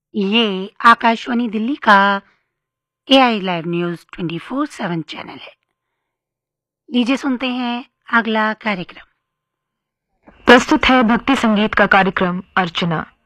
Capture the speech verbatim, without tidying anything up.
ये आकाशवाणी दिल्ली का AI live news twenty four seven channel है। लीजिए सुनते हैं अगला कार्यक्रम। प्रस्तुत है भक्ति संगीत का कार्यक्रम अर्चना।